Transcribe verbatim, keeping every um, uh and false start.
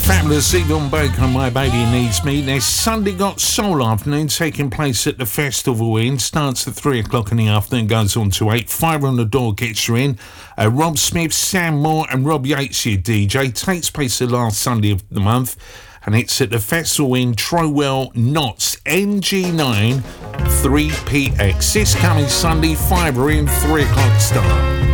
Fabulous Yvonne Baker, My Baby Needs Me. There's Sunday Got Soul afternoon taking place at the Festival Inn. Starts at three o'clock in the afternoon, goes on to eight. Fire on the Door gets you in. Uh, Rob Smith, Sam Moore and Rob Yates, your D J. Takes place the last Sunday of the month. And it's at the Festival Inn, Trowell, Notts, N G nine three P X. This coming Sunday, Fiver in, three o'clock start.